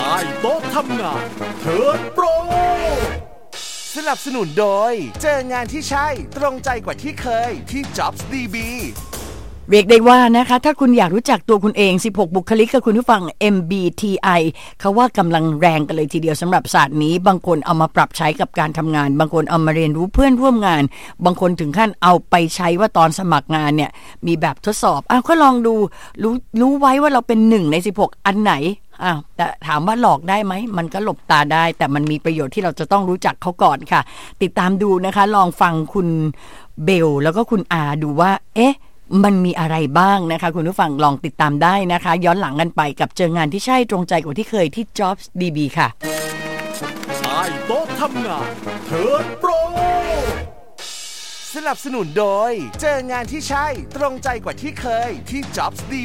ต้โต๊ะทำงานเทิร์นโปรสนับสนุนโดยเจองานที่ใช่ตรงใจกว่าที่เคยที่ Jobs DB เรียกได้ว่านะคะถ้าคุณอยากรู้จักตัวคุณเอง16บุคลิกกับคุณผู้ฟัง MBTI เขาว่ากำลังแรงกันเลยทีเดียวสำหรับศาสตร์นี้บางคนเอามาปรับใช้กับการทำงานบางคนเอามาเรียนรู้เพื่อนร่วมงานบางคนถึงขั้นเอาไปใช้ว่าตอนสมัครงานเนี่ยมีแบบทดสอบก็ลองดูรู้ไว้ว่าเราเป็น1ใน16อันไหนแต่ถามว่าหลอกได้ไหมมันก็หลบตาได้แต่มันมีประโยชน์ที่เราจะต้องรู้จักเขาก่อนค่ะติดตามดูนะคะลองฟังคุณเบลแล้วก็คุณอาดูว่ามันมีอะไรบ้างนะคะคุณผู้ฟังลองติดตามได้นะคะย้อนหลังกันไปกับเจองานที่ใช่ตรงใจกว่าที่เคยที่ Jobs DB ค่ะใต้โต๊ะทำงานเทิร์นโปรสนับสนุนโดยเจองานที่ใช่ตรงใจกว่าที่เคยที่ Jobs DB